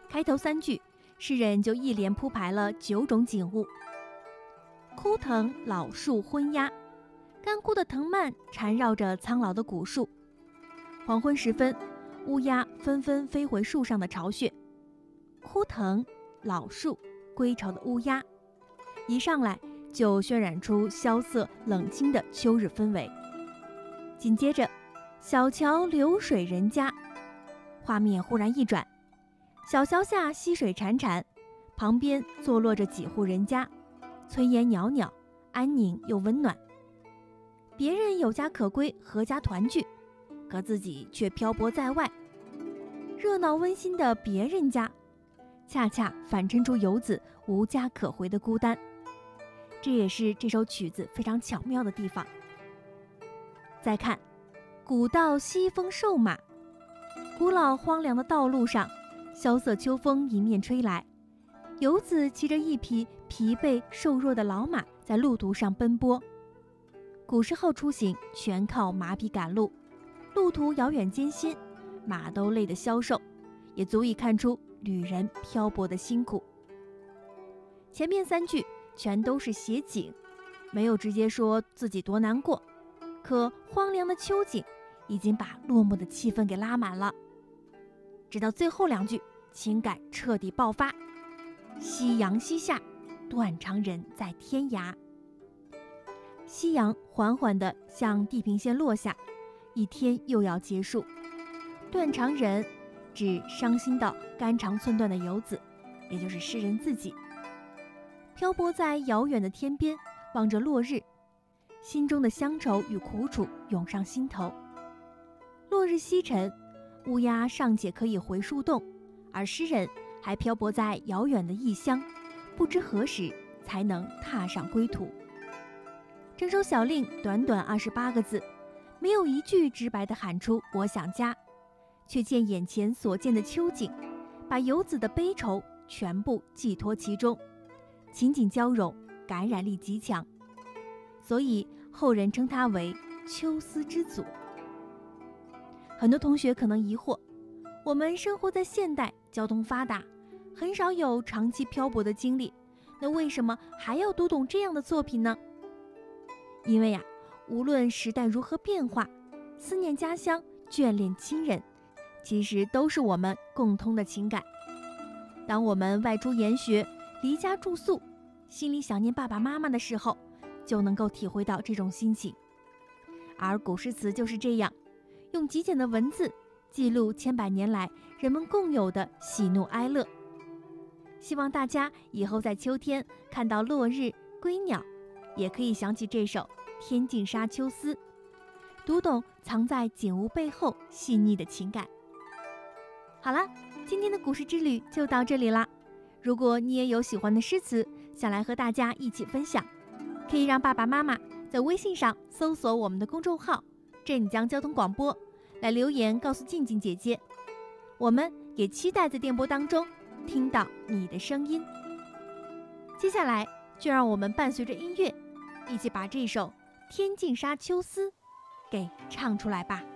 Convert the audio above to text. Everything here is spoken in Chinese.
开头3句，诗人就一连铺排了9种景物。枯藤老树昏鸦，干枯的藤蔓缠绕着苍老的古树。黄昏时分，乌鸦纷纷飞回树上的巢穴。枯藤老树归巢的乌鸦，一上来就渲染出萧瑟冷清的秋日氛围。紧接着，小桥流水人家，画面忽然一转，小桥下溪水潺潺，旁边坐落着几户人家，炊烟袅袅，安宁又温暖。别人有家可归，阖家团聚，可自己却漂泊在外。热闹温馨的别人家，恰恰反衬出游子无家可回的孤单。这也是这首曲子非常巧妙的地方。再看古道西风瘦马，古老荒凉的道路上，萧瑟秋风迎面吹来，游子骑着一匹疲惫瘦弱的老马在路途上奔波。古时候出行全靠马匹赶路，路途遥远艰辛，马都累得消瘦，也足以看出旅人漂泊的辛苦。前面3句全都是写景，没有直接说自己多难过，可荒凉的秋景已经把落寞的气氛给拉满了。直到最后2句，情感彻底爆发。夕阳西下，断肠人在天涯。夕阳缓缓地向地平线落下，一天又要结束。断肠人指伤心到肝肠寸断的游子，也就是诗人自己，漂泊在遥远的天边，望着落日，心中的乡愁与苦楚涌上心头。落日西沉，乌鸦尚且可以回树洞，而诗人还漂泊在遥远的异乡，不知何时才能踏上归途。整首小令短短28个字，没有一句直白地喊出我想家，却见眼前所见的秋景，把游子的悲愁全部寄托其中，情景交融，感染力极强，所以后人称他为秋思之祖。很多同学可能疑惑，我们生活在现代，交通发达，很少有长期漂泊的经历，那为什么还要读懂这样的作品呢？因为呀，无论时代如何变化，思念家乡，眷恋亲人，其实都是我们共通的情感。当我们外出研学，离家住宿，心里想念爸爸妈妈的时候，就能够体会到这种心情。而古诗词就是这样，用极简的文字记录千百年来人们共有的喜怒哀乐。希望大家以后在秋天看到落日归鸟，也可以想起这首《天净沙·秋思》，读懂藏在景物背后细腻的情感。好了，今天的古诗之旅就到这里啦。如果你也有喜欢的诗词，想来和大家一起分享，可以让爸爸妈妈在微信上搜索我们的公众号镇江交通广播，来留言告诉静静姐姐。我们也期待在电波当中听到你的声音。接下来就让我们伴随着音乐，一起把这首《天净沙·秋思》给唱出来吧。